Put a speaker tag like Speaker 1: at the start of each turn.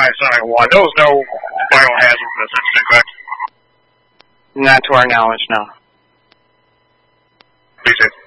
Speaker 1: 971. There was no biohazard in this incident, correct?
Speaker 2: Not to our knowledge, no.
Speaker 1: Be safe.